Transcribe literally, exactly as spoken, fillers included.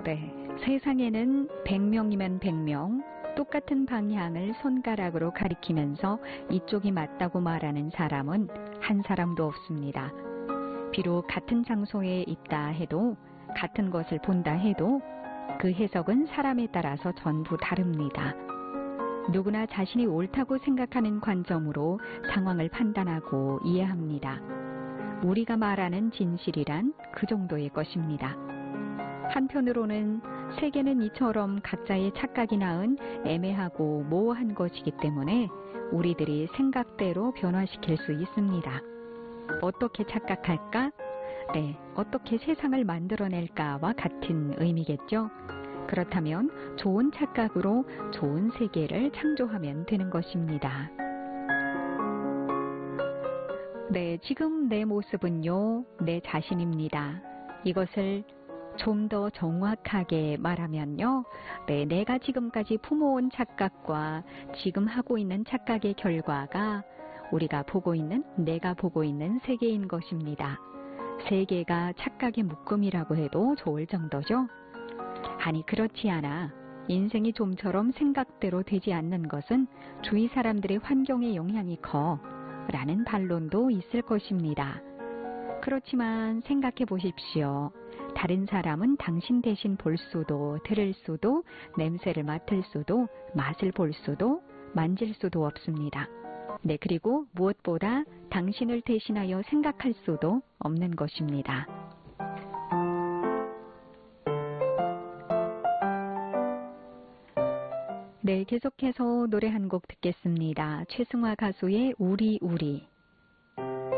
네, 세상에는 백 명이면 백 명, 똑같은 방향을 손가락으로 가리키면서 이쪽이 맞다고 말하는 사람은 한 사람도 없습니다. 비록 같은 장소에 있다 해도, 같은 것을 본다 해도 그 해석은 사람에 따라서 전부 다릅니다. 누구나 자신이 옳다고 생각하는 관점으로 상황을 판단하고 이해합니다. 우리가 말하는 진실이란 그 정도의 것입니다. 한편으로는 세계는 이처럼 각자의 착각이 낳은 애매하고 모호한 것이기 때문에 우리들이 생각대로 변화시킬 수 있습니다. 어떻게 착각할까? 네, 어떻게 세상을 만들어낼까와 같은 의미겠죠. 그렇다면 좋은 착각으로 좋은 세계를 창조하면 되는 것입니다. 네, 지금 내 모습은요, 내 자신입니다. 이것을 좀 더 정확하게 말하면요, 네, 내가 지금까지 품어온 착각과 지금 하고 있는 착각의 결과가 우리가 보고 있는, 내가 보고 있는 세계인 것입니다. 세계가 착각의 묶음이라고 해도 좋을 정도죠. 아니, 그렇지 않아. 인생이 좀처럼 생각대로 되지 않는 것은 주위 사람들의 환경의 영향이 커 라는 반론도 있을 것입니다. 그렇지만 생각해 보십시오. 다른 사람은 당신 대신 볼 수도, 들을 수도, 냄새를 맡을 수도, 맛을 볼 수도, 만질 수도 없습니다. 네, 그리고 무엇보다 당신을 대신하여 생각할 수도 없는 것입니다. 네, 계속해서 노래 한 곡 듣겠습니다. 최승화 가수의 우리 우리.